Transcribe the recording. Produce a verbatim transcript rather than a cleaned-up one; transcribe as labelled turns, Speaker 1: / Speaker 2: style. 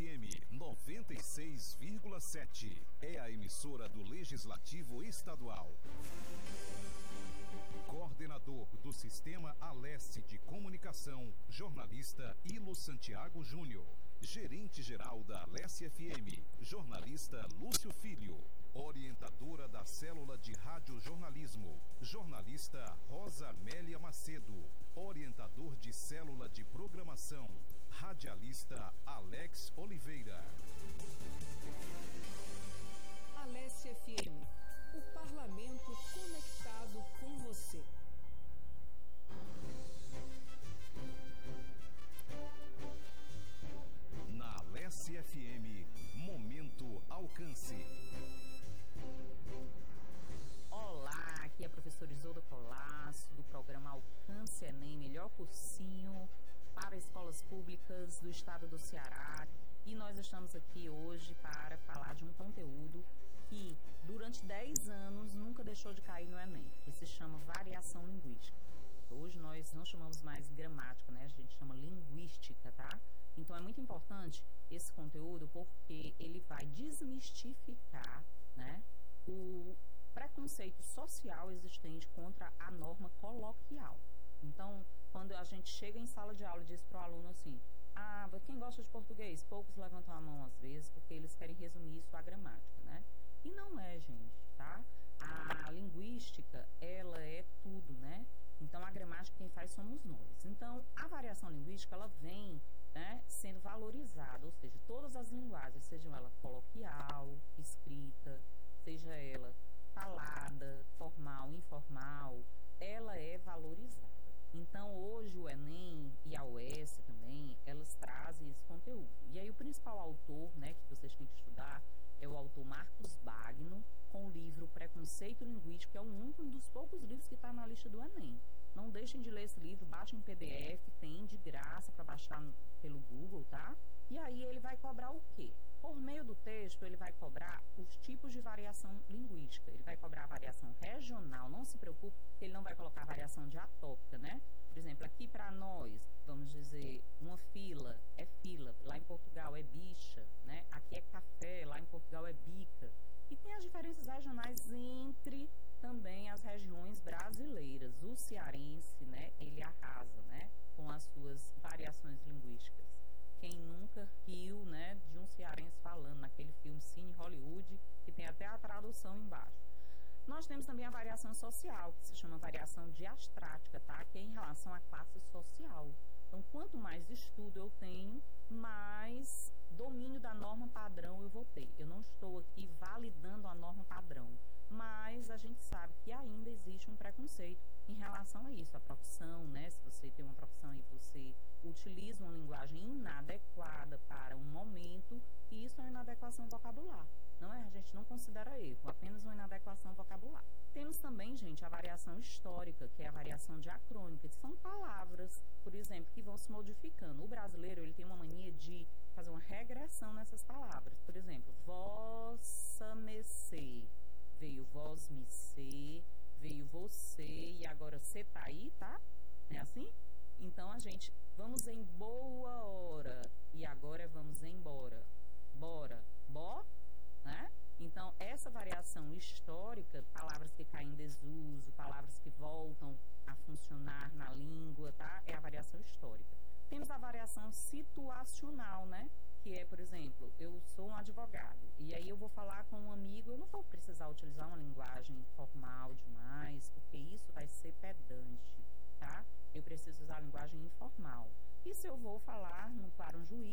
Speaker 1: F M noventa e seis vírgula sete é a emissora do Legislativo Estadual. Coordenador do Sistema Aleste de Comunicação, jornalista Ilo Santiago Júnior. Gerente-geral da Aleste F M, jornalista Lúcio Filho. Orientadora da Célula de Rádio-Jornalismo, jornalista Rosa Amélia Macedo. Orientador de Célula de Programação, radialista Alex Oliveira.
Speaker 2: Aleste F M, o parlamento conectado com você.
Speaker 1: Na Aleste F M, Momento Alcance.
Speaker 3: Olá, aqui é a professora Isolda Colasso, do programa Alcance Enem, melhor cursinho para escolas públicas do estado do Ceará. E nós estamos aqui hoje para falar de um conteúdo que durante dez anos nunca deixou de cair no Enem, que se chama variação linguística. Hoje nós não chamamos mais gramática, né? A gente chama linguística, tá? Então é muito importante esse conteúdo porque ele vai desmistificar, né, o preconceito social existente contra a norma coloquial. Então, quando a gente chega em sala de aula e diz para o aluno assim, ah, quem gosta de português? Poucos levantam a mão às vezes, porque eles querem resumir isso à gramática, né? E não é, gente, tá? A linguística, ela é tudo, né? Então, a gramática quem faz somos nós. Então, a variação linguística, ela vem, né, sendo valorizada, ou seja, todas as linguagens, sejam ela coloquial, escrita, seja ela falada, formal, informal, ela é valorizada. Então, hoje o Enem e a U E S também, elas trazem esse conteúdo. E aí o principal autor, né, que vocês têm que estudar é o autor Marcos Bagno, com o livro Preconceito Linguístico, que é um, um dos poucos livros que está na lista do Enem. Não deixem de ler esse livro, baixem em P D F, tem de graça para baixar no, pelo Google, tá? E aí ele vai cobrar o quê? Por meio do texto, ele vai cobrar os tipos de variação linguística. Ele vai cobrar a variação regional, não se preocupe, ele não vai colocar a variação diatópica, né? Por exemplo, aqui para nós, vamos dizer, uma fila é fila, lá em Portugal é bicha, né? Aqui é café, lá em Portugal é bica. E tem as diferenças regionais entre também as regiões brasileiras. O cearense, né, ele arrasa, né, com as suas variações linguísticas. Quem nunca riu, né, de um cearense falando naquele filme Cine Hollywood, que tem até a tradução embaixo. Nós temos também a variação social, que se chama variação diastrática, tá? Que é em relação à classe social. Então, quanto mais estudo eu tenho, mais domínio da norma padrão eu vou ter. Eu não estou aqui validando a norma padrão, mas a gente sabe que ainda existe um preconceito em relação a isso. A profissão, né? Se você tem uma profissão e você utiliza uma linguagem inadequada para um momento, e isso é uma inadequação vocabular. Não é? A gente não considera erro, apenas uma inadequação vocabular. Temos também, gente, a variação histórica, que é a variação diacrônica, que são palavras, por exemplo, que vão se modificando. O brasileiro, ele tem uma mania de fazer uma regressão nessas palavras. Por exemplo, vossa mercê, veio vós me ser, veio você, e agora cê tá aí, tá? Não é assim? Então, a gente, vamos em boa hora, e agora vamos embora. Bora, bó, né? Então, essa variação histórica, palavras que caem em desuso, palavras que voltam a funcionar na língua, tá? É a variação histórica. Temos a variação situacional, né? Que é, por exemplo, eu sou um advogado, e aí eu vou falar com um amigo, eu não vou precisar utilizar uma linguagem formal demais, porque isso vai ser pedante, tá? Eu preciso usar a linguagem informal. E se eu vou falar no, para um juiz,